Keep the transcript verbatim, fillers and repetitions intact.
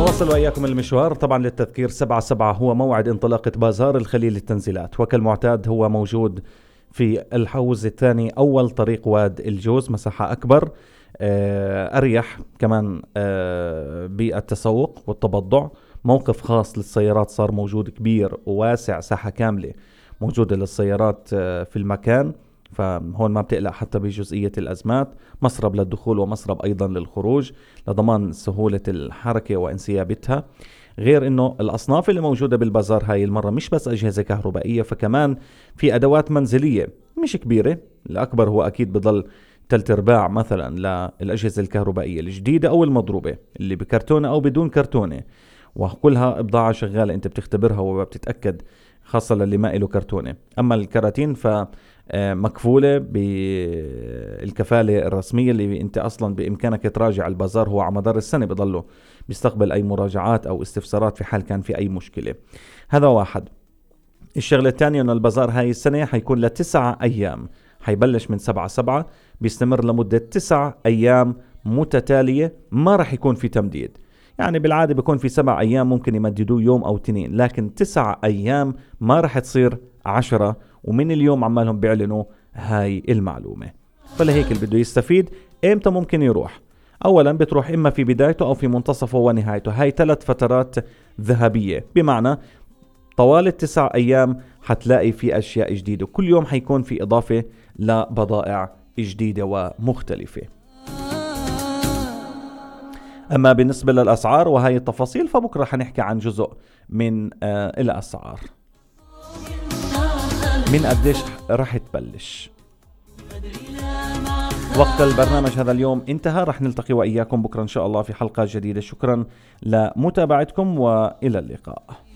نواصل وإياكم المشوار. طبعا للتذكير سبعة سبعة هو موعد انطلاقة بازار الخليل للتنزيلات، وكالمعتاد هو موجود في الحوز الثاني أول طريق واد الجوز، مساحة أكبر، أريح كمان بالتسوق والتبضع، موقف خاص للسيارات صار موجود كبير وواسع، ساحة كاملة موجودة للسيارات في المكان، فهون ما بتقلق حتى بجزئية الأزمات. مسرب للدخول ومسرب أيضا للخروج لضمان سهولة الحركة وانسيابتها. غير انه الأصناف اللي موجودة بالبازار هاي المرة مش بس أجهزة كهربائية، فكمان في أدوات منزلية مش كبيرة، الأكبر هو أكيد بضل تلت ارباع مثلا للأجهزة الكهربائية الجديدة أو المضروبة اللي بكرتونة أو بدون كرتونة، وكلها بضاعة شغالة انت بتختبرها وبتتأكد، خاصة للي ما له كرتونة. أما الكراتين فمكفولة بالكفالة الرسمية اللي انت أصلا بإمكانك تراجع. البازار هو على مدار السنة بضله بيستقبل أي مراجعات أو استفسارات في حال كان في أي مشكلة. هذا واحد. الشغلة الثانية أن البازار هاي السنة حيكون لتسعة أيام، حيبلش من سبعة سبعة بيستمر لمدة تسعة أيام متتالية، ما رح يكون في تمديد. يعني بالعادة بيكون في سبع أيام ممكن يمددوه يوم أو تنين، لكن تسع أيام ما رح تصير عشرة، ومن اليوم عمالهم بيعلنوا هاي المعلومة. فلهيك اللي بده يستفيد إمتى ممكن يروح؟ أولا بتروح إما في بدايته أو في منتصفه ونهايته، هاي ثلاث فترات ذهبية، بمعنى طوال التسع أيام حتلاقي في أشياء جديدة، كل يوم حيكون في إضافة لبضائع جديدة ومختلفة. أما بالنسبة للأسعار وهي التفاصيل فبكرة حنحكي عن جزء من آه الأسعار، من قديش رح تبلش. وقت البرنامج هذا اليوم انتهى، رح نلتقي وإياكم بكرة إن شاء الله في حلقة جديدة. شكرا لمتابعتكم وإلى اللقاء.